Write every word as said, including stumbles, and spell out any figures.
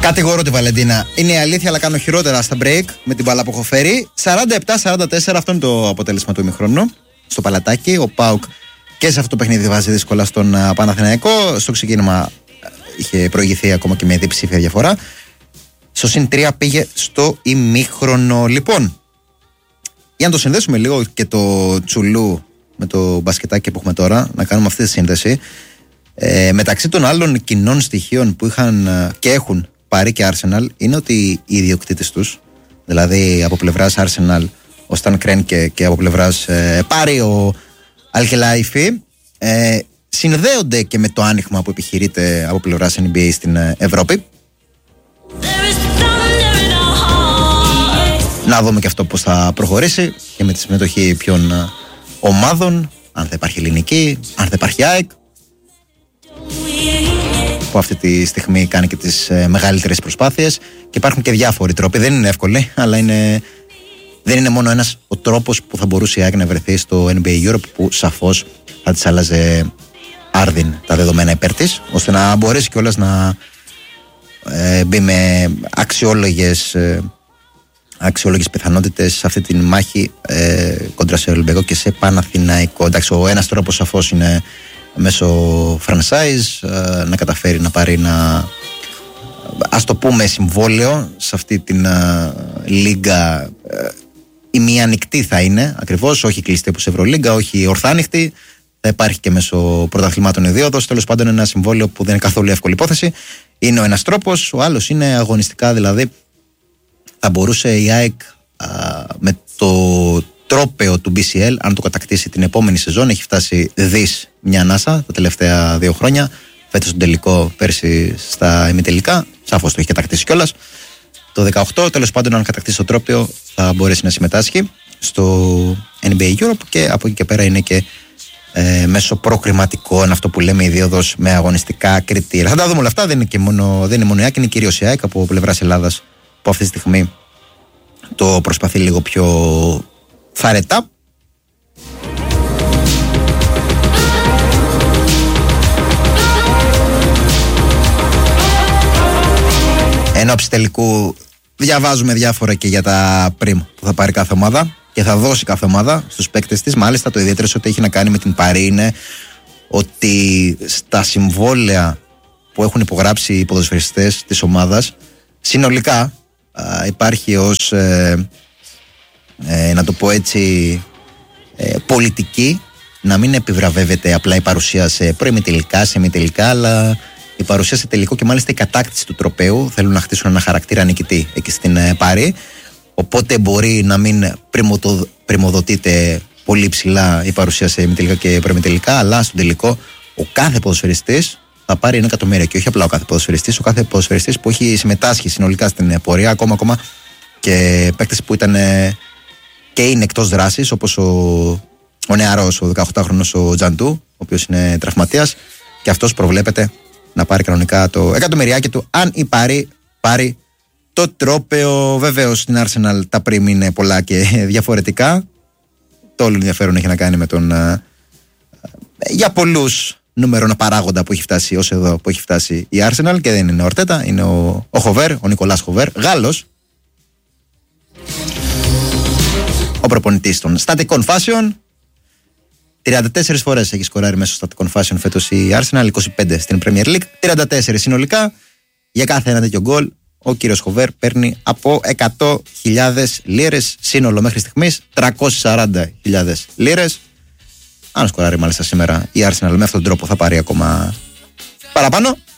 Κατηγορώ τη Βαλεντίνα. Είναι η αλήθεια, αλλά κάνω χειρότερα στα break με την μπάλα που έχω φέρει. σαράντα επτά σαράντα τέσσερα, αυτό είναι το αποτέλεσμα του ημιχρόνου. Στο παλατάκι. Ο ΠΑΟΚ και σε αυτό το παιχνίδι βάζει δύσκολα στον Παναθηναϊκό. Στο ξεκίνημα είχε προηγηθεί ακόμα και με διψήφια διαφορά. Στο συν τρία πήγε στο ημίχρονο. Λοιπόν, για να το συνδέσουμε λίγο και το τσουλού με το μπασκετάκι που έχουμε τώρα, να κάνουμε αυτή τη σύνδεση. Ε, μεταξύ των άλλων κοινών στοιχείων που είχαν και έχουν πάρει και Arsenal είναι ότι οι ιδιοκτήτες τους, δηλαδή από πλευράς Arsenal ο Stan Kroenke και από πλευράς ε, πάρει ο Al-Khelaifi, ε, συνδέονται και με το άνοιγμα που επιχειρείται από πλευράς N B A στην Ευρώπη. Να δούμε και αυτό πώς θα προχωρήσει και με τη συμμετοχή ποιων ομάδων, αν θα υπάρχει ελληνική, αν θα υπάρχει ΑΕΚ, που αυτή τη στιγμή κάνει και τις ε, μεγαλύτερες προσπάθειες, και υπάρχουν και διάφοροι τρόποι. Δεν είναι εύκολοι, αλλά είναι, δεν είναι μόνο ένας ο τρόπος που θα μπορούσε η ΑΕΚ να βρεθεί στο N B A Europe, που σαφώς θα της άλλαζε άρδιν τα δεδομένα υπέρ της, ώστε να μπορέσει κιόλας να ε, μπει με αξιόλογες, ε, αξιόλογες πιθανότητες σε αυτή τη μάχη ε, κόντρα σε Ολυμπιακό και σε Παναθηναϊκό. Εντάξει, ο ένας τρόπος σαφώς είναι μέσω franchise ε, να καταφέρει να πάρει ένα, ας το πούμε, συμβόλαιο σε αυτή την ε, λίγα. Ε, η μία ανοιχτή θα είναι ακριβώς, όχι κλειστή όπως Ευρωλίγκα, όχι ορθάνυχτη. Θα υπάρχει και μέσω πρωταθλημάτων ιδίωδος. Τέλος πάντων, ένα συμβόλαιο που δεν είναι καθόλου εύκολη υπόθεση. Είναι ο ένας τρόπος. Ο άλλος είναι αγωνιστικά, δηλαδή θα μπορούσε η ΑΕΚ α, με το τρόπαιο του μπι σι ελ, αν το κατακτήσει την επόμενη σεζόν, έχει φτάσει δις μια ανάσα τα τελευταία δύο χρόνια. Φέτος στον τελικό, πέρσι στα ημιτελικά. Σαφώς το έχει κατακτήσει κιόλας. Το δεκαοκτώ, τέλος πάντων, αν κατακτήσει το τρόπαιο, θα μπορέσει να συμμετάσχει στο N B A Europe, και από εκεί και πέρα είναι και ε, μέσω προκριματικών, αυτό που λέμε ιδίωδος με αγωνιστικά κριτήρια. Θα τα δούμε όλα αυτά. Δεν είναι, και μόνο, δεν είναι μόνο η ΑΕΚ, είναι κυρίως η ΑΕΚ από πλευράς Ελλάδας, που αυτή τη στιγμή το προσπαθεί λίγο πιο φαρετά. Εν ώψη τελικού διαβάζουμε διάφορα και για τα πριμ που θα πάρει κάθε ομάδα και θα δώσει κάθε ομάδα στους παίκτες της. Μάλιστα, το ιδιαίτερο ό,τι έχει να κάνει με την Παρί είναι ότι στα συμβόλαια που έχουν υπογράψει οι ποδοσφαιριστές της ομάδας συνολικά α, υπάρχει ως ε, ε, να το πω έτσι ε, πολιτική να μην επιβραβεύεται απλά η παρουσία σε προημιτελικά, σε ημιτελικά, αλλά η παρουσία σε τελικό και μάλιστα η κατάκτηση του τροπαίου. Θέλουν να χτίσουν ένα χαρακτήρα νικητή εκεί στην ε, Πάρη. Οπότε μπορεί να μην πριμοδο, πριμοδοτείται πολύ ψηλά η παρουσία σε ημιτελικά και προημιτελικά, αλλά στον τελικό ο κάθε ποδοσφαιριστής θα πάρει ένα εκατομμύριο. Και όχι απλά ο κάθε ποδοσφαιριστής, ο κάθε ποδοσφαιριστής που έχει συμμετάσχει συνολικά στην πορεία, ακόμα, ακόμα και παίκτες που ήταν και είναι εκτός δράσης, όπως ο, ο νεαρός, ο δεκαοκτάχρονος ο Τζαντού, ο οποίος είναι τραυματίας, και αυτός προβλέπεται να πάρει κανονικά το εκατομμυριάκι του, αν η Πάρη πάρει το τρόπαιο. Βεβαίως στην Arsenal τα πριμ είναι πολλά και διαφορετικά. Το όλο ενδιαφέρον έχει να κάνει με τον α, για πολλούς νούμερο ένα παράγοντα που έχει φτάσει ως εδώ που έχει φτάσει η Arsenal, και δεν είναι ο Ορτέτα, είναι ο, ο Χοβέρ, ο Νικολάς Χοβέρ, Γάλλος, ο προπονητής των Static Fashion. τριάντα τέσσερις φορές έχει σκοράρει μέσω Static Fashion φέτος η Arsenal, είκοσι πέντε στην Premier League, τριάντα τέσσερα συνολικά. Για κάθε ένα τέτοιο γκολ ο κύριος Χοβέρ παίρνει από εκατό χιλιάδες λίρες, σύνολο μέχρι στιγμής τριακόσιες σαράντα χιλιάδες λίρες. Αν σκοράρει μάλιστα σήμερα η Arsenal με αυτόν τον τρόπο θα πάρει ακόμα παραπάνω.